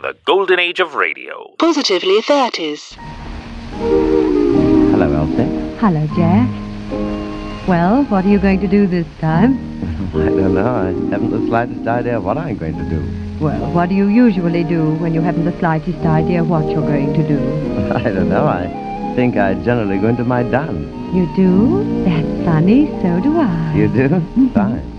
the golden age of radio. Positively 30s. Hello, Elsie. Hello, Jack. Well, what are you going to do this time? I don't know. I haven't the slightest idea what I'm going to do. Well, what do you usually do when you haven't the slightest idea what you're going to do? I don't know. I think I generally go into my dance. You do? That's funny. So do I. You do? Fine.